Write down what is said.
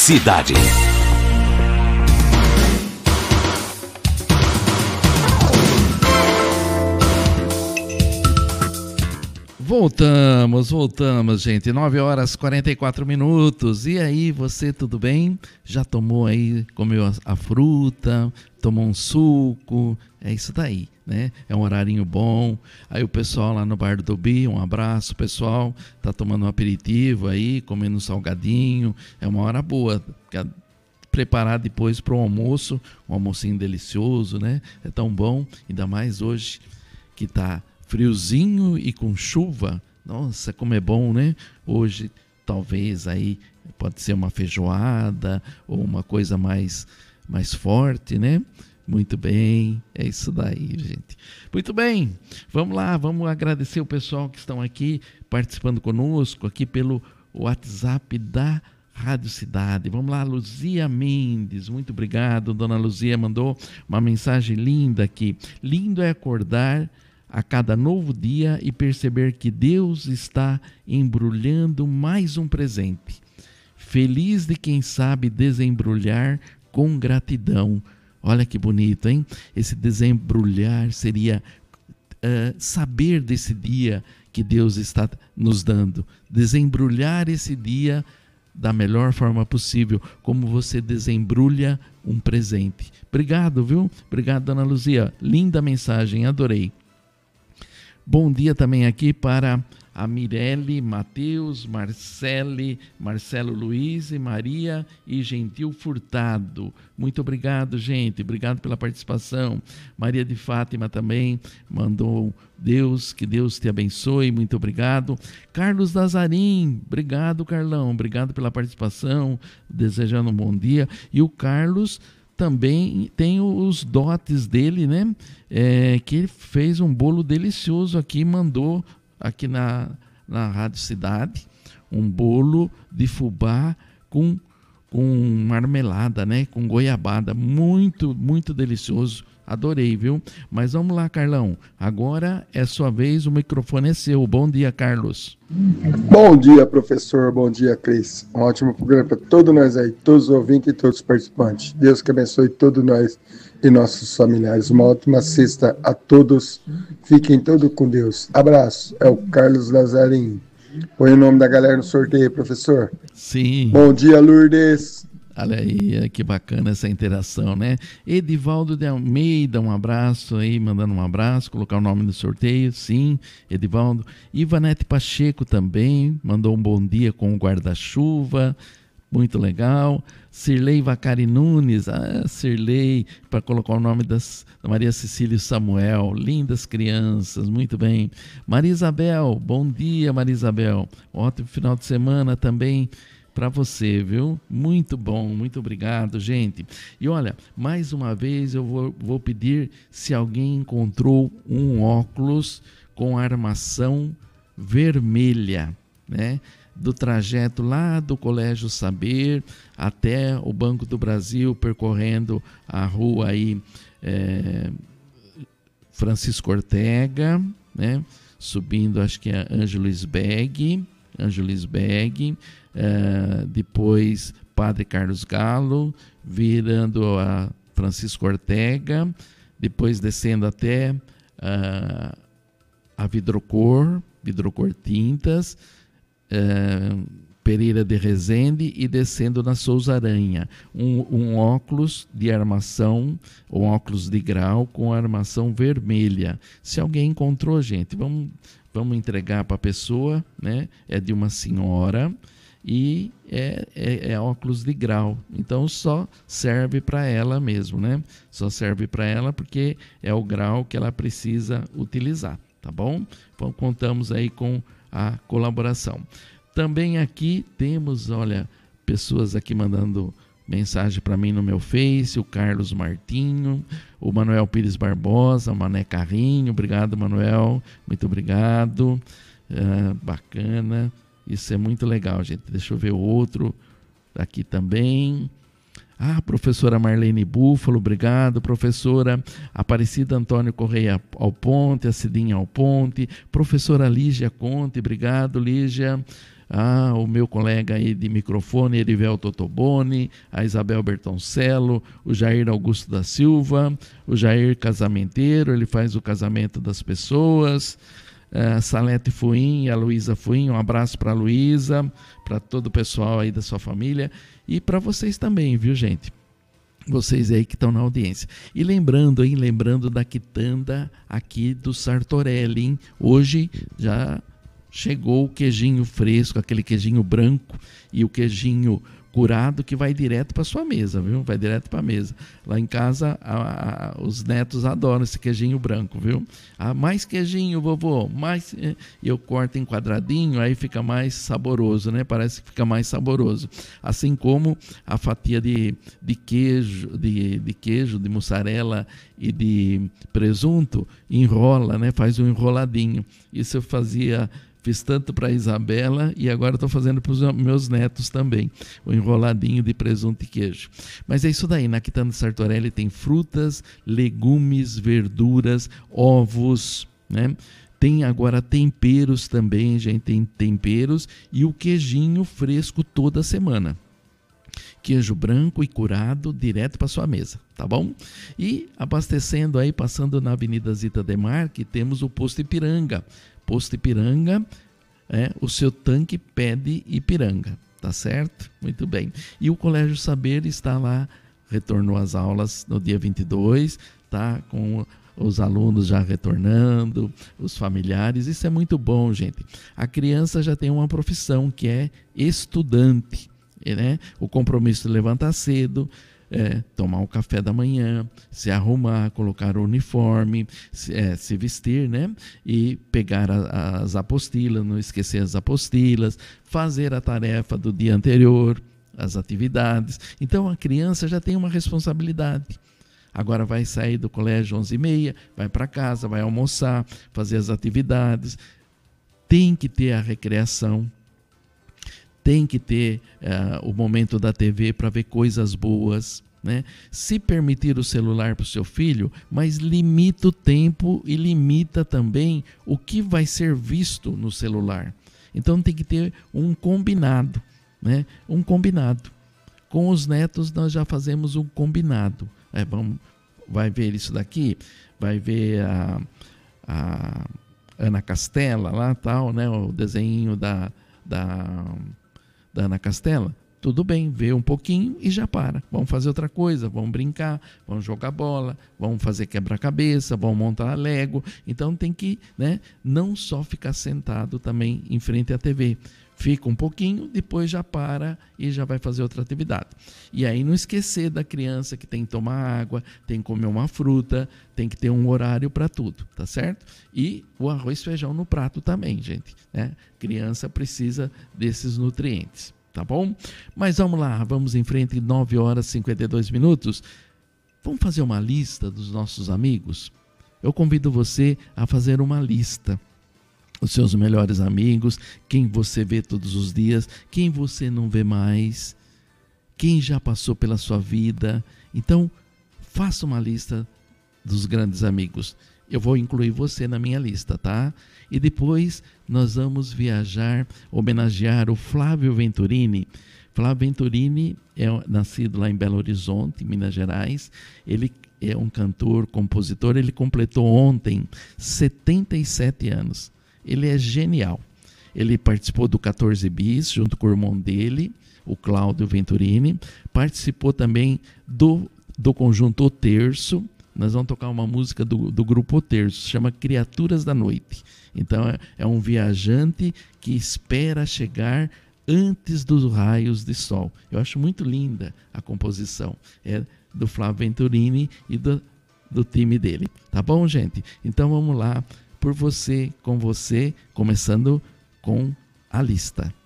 Cidade. Voltamos, gente. 9h44. E aí, você, tudo bem? Já tomou aí, comeu a fruta, tomou um suco? É isso daí, né? É um horarinho bom. Aí o pessoal lá no Bar do Dobi, um abraço, pessoal. Tá tomando um aperitivo aí, comendo um salgadinho. É uma hora boa. Preparar depois para o almoço, um almocinho delicioso, né? É tão bom, ainda mais hoje que tá friozinho e com chuva. Nossa, como é bom, né? Hoje, talvez aí pode ser uma feijoada ou uma coisa mais forte, né? Muito bem, é isso daí, gente. Muito bem, vamos lá, vamos agradecer o pessoal que estão aqui participando conosco, aqui pelo WhatsApp da Rádio Cidade. Vamos lá, Luzia Mendes, muito obrigado. Dona Luzia mandou uma mensagem linda aqui. Lindo é acordar a cada novo dia e perceber que Deus está embrulhando mais um presente. Feliz de quem sabe desembrulhar com gratidão. Olha que bonito, hein? Esse desembrulhar seria saber desse dia que Deus está nos dando. Desembrulhar esse dia da melhor forma possível, como você desembrulha um presente. Obrigado, viu? Obrigado, Dona Luzia. Linda mensagem, adorei. Bom dia também aqui para a Mirelle, Matheus, Marcelo Luiz, Maria e Gentil Furtado. Muito obrigado, gente. Obrigado pela participação. Maria de Fátima também mandou que Deus te abençoe. Muito obrigado. Carlos Nazarim, obrigado, Carlão. Obrigado pela participação. Desejando um bom dia. E o Carlos também tem os dotes dele, né? Que ele fez um bolo delicioso aqui, mandou aqui na Rádio Cidade, um bolo de fubá com marmelada, né? Com goiabada, muito, muito delicioso. Adorei, viu? Mas vamos lá, Carlão. Agora é sua vez, o microfone é seu. Bom dia, Carlos. Bom dia, professor. Bom dia, Cris. Um ótimo programa para todos nós aí, todos os ouvintes e todos os participantes. Deus que abençoe todos nós e nossos familiares. Uma ótima sexta a todos. Fiquem todos com Deus. Abraço. É o Carlos Nazarim. Põe o nome da galera no sorteio, professor. Sim. Bom dia, Lourdes. Olha aí, que bacana essa interação, né? Edivaldo de Almeida, um abraço aí, mandando um abraço, colocar o nome no sorteio, sim, Edivaldo. Ivanete Pacheco também, mandou um bom dia com o guarda-chuva, muito legal. Cirlei Vacari Nunes, Cirlei, para colocar o nome da Maria Cecília e Samuel, lindas crianças, muito bem. Maria Isabel, bom dia, Maria Isabel, ótimo final de semana também para você, viu? Muito bom, muito obrigado, gente. E olha, mais uma vez eu vou pedir se alguém encontrou um óculos com armação vermelha, né? Do trajeto lá do Colégio Saber até o Banco do Brasil, percorrendo a rua aí, Francisco Ortega, né? Subindo, acho que é Ângelo Sbeg, depois Padre Carlos Galo, virando a Francisco Ortega, depois descendo até a Vidrocor Tintas, Pereira de Rezende e descendo na Souza Aranha. Um óculos de armação, um óculos de grau com armação vermelha. Se alguém encontrou, gente, vamos entregar para a pessoa, né? É de uma senhora e é óculos de grau. Então só serve para ela mesmo, né? Só serve para ela porque é o grau que ela precisa utilizar, tá bom? Então contamos aí com a colaboração. Também aqui temos, olha, pessoas aqui mandando mensagem para mim no meu Face, o Carlos Martinho, o Manuel Pires Barbosa, o Mané Carrinho, obrigado, Manuel, muito obrigado, bacana, isso é muito legal, gente. Deixa eu ver o outro aqui também. Professora Marlene Búfalo, obrigado. Professora Aparecida Antônio Correia Alponte, a Cidinha Alponte. Professora Lígia Conte, obrigado, Lígia. o meu colega aí de microfone, Erivelto Toboni, a Isabel Bertoncello, o Jair Augusto da Silva, o Jair Casamenteiro, ele faz o casamento das pessoas, a Salete Fuim e a Luísa Fuim, um abraço para a Luísa, para todo o pessoal aí da sua família e para vocês também, viu, gente? Vocês aí que estão na audiência. E lembrando da quitanda aqui do Sartorelli, hein? Hoje já chegou o queijinho fresco, aquele queijinho branco e o queijinho curado que vai direto para sua mesa, viu? Vai direto para a mesa. Lá em casa, os netos adoram esse queijinho branco, viu? Mais queijinho, vovô, mais... Eu corto em quadradinho, aí fica mais saboroso, né? Parece que fica mais saboroso. Assim como a fatia de queijo, de mussarela e de presunto, enrola, né? Faz um enroladinho. Isso eu fiz tanto para a Isabela e agora estou fazendo para os meus netos também, o enroladinho de presunto e queijo. Mas é isso daí, na quitanda Sartorelli tem frutas, legumes, verduras, ovos, né? Tem agora temperos também, gente, tem temperos e o queijinho fresco toda semana. Queijo branco e curado direto para sua mesa, tá bom? E abastecendo aí, passando na Avenida Zita Demarque, temos o Posto Ipiranga. Posto Ipiranga, o seu tanque pede Ipiranga, tá certo? Muito bem. E o Colégio Saber está lá, retornou às aulas no dia 22, tá? Com os alunos já retornando, os familiares, isso é muito bom, gente. A criança já tem uma profissão que é estudante, né? O compromisso de levantar cedo, tomar um café da manhã, se arrumar, colocar o uniforme, se vestir, né? E pegar as apostilas, não esquecer as apostilas, fazer a tarefa do dia anterior, as atividades. Então a criança já tem uma responsabilidade. Agora vai sair do colégio 11h30, vai para casa, vai almoçar, fazer as atividades. Tem que ter a recreação. Tem que ter o momento da TV para ver coisas boas, né? Se permitir o celular para o seu filho, mas limita o tempo e limita também o que vai ser visto no celular. Então tem que ter um combinado, né? Um combinado. Com os netos nós já fazemos um combinado. Vai ver isso daqui, vai ver a Ana Castela lá, tal, né? O desenho da Ana Castela, tudo bem, vê um pouquinho e já para. Vamos fazer outra coisa, vamos brincar, vamos jogar bola, vamos fazer quebra-cabeça, vamos montar Lego. Então tem que, né, não só ficar sentado também em frente à TV. Fica um pouquinho, depois já para e já vai fazer outra atividade. E aí não esquecer da criança que tem que tomar água, tem que comer uma fruta, tem que ter um horário para tudo, tá certo? E o arroz e feijão no prato também, gente, né? Criança precisa desses nutrientes, tá bom? Mas vamos lá, vamos em frente, 9h52. Vamos fazer uma lista dos nossos amigos? Eu convido você a fazer uma lista. Os seus melhores amigos, quem você vê todos os dias, quem você não vê mais, quem já passou pela sua vida. Então, faça uma lista dos grandes amigos. Eu vou incluir você na minha lista, tá? E depois nós vamos viajar, homenagear o Flávio Venturini. Flávio Venturini é nascido lá em Belo Horizonte, Minas Gerais. Ele é um cantor, compositor. Ele completou ontem 77 anos. Ele é genial. Ele participou do 14 Bis, junto com o irmão dele, o Cláudio Venturini. Participou também do conjunto O Terço. Nós vamos tocar uma música do grupo O Terço, se chama Criaturas da Noite. Então é um viajante que espera chegar antes dos raios de sol. Eu acho muito linda a composição. É do Flávio Venturini e do time dele. Tá bom, gente? Então vamos lá. Por você, com você, começando com a lista.